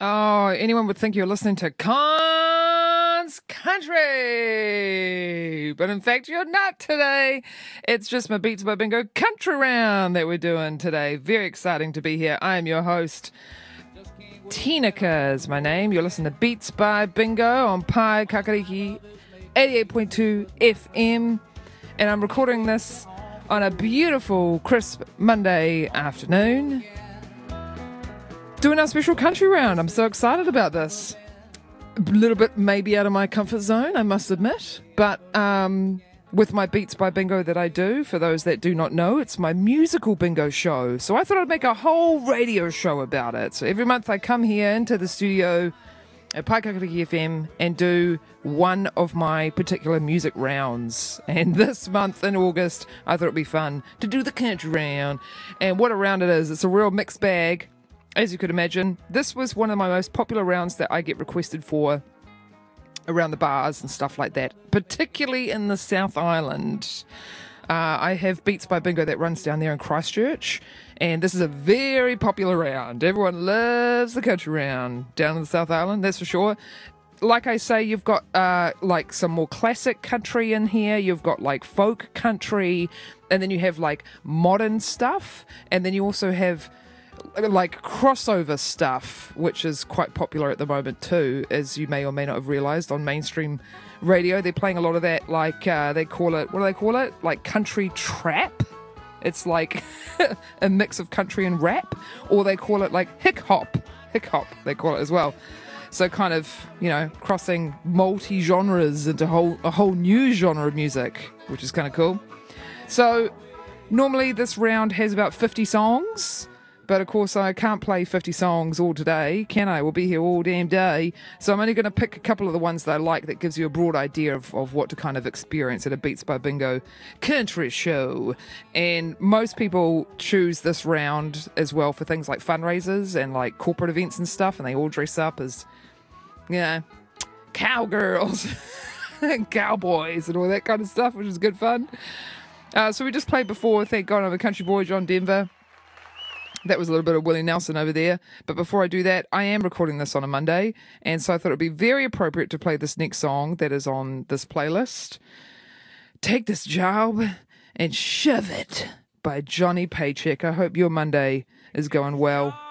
Oh, anyone would think you're listening to Cons Country, but in fact you're not today. It's just my Beats by Bingo Country Round that we're doing today. Very exciting to be here. I am your host, Tinika is my name. You're listening to Beats by Bingo on Pai Kakariki 88.2 FM, and I'm recording this on a beautiful, crisp Monday afternoon, doing our special country round. I'm so excited about this. A little bit maybe out of my comfort zone, I must admit. But with my Beats by Bingo that I do, for those that do not know, it's my musical bingo show. So I thought I'd make a whole radio show about it. So every month I come here into the studio at Paikakariki FM and do one of my particular music rounds. And this month in August, I thought it'd be fun to do the country round. And what a round it is. It's a real mixed bag. As you could imagine, this was one of my most popular rounds that I get requested for around the bars and stuff like that, particularly in the South Island. I have Beats by Bingo that runs down there in Christchurch, and this is a very popular round. Everyone loves the country round down in the South Island, that's for sure. Like I say, you've got like some more classic country in here, you've got like folk country, and then you have like modern stuff, and then you also have like crossover stuff, which is quite popular at the moment too, as you may or may not have realized on mainstream radio. They're playing a lot of that, like they call it, what do they call it? Like country trap. It's like a mix of country and rap, or they call it like hick hop they call it as well. So kind of, you know, crossing multi-genres into a whole new genre of music, which is kind of cool. So normally this round has about 50 songs. But of course, I can't play 50 songs all today, can I? We'll be here all damn day. So I'm only going to pick a couple of the ones that I like that gives you a broad idea of what to kind of experience at a Beats by Bingo country show. And most people choose this round as well for things like fundraisers and like corporate events and stuff. And they all dress up as, you know, cowgirls and cowboys and all that kind of stuff, which is good fun. So we just played before, thank God I'm a country boy, John Denver. That was a little bit of Willie Nelson over there. But before I do that, I am recording this on a Monday. And so I thought it would be very appropriate to play this next song that is on this playlist. Take This Job and Shove It by Johnny Paycheck. I hope your Monday is going well.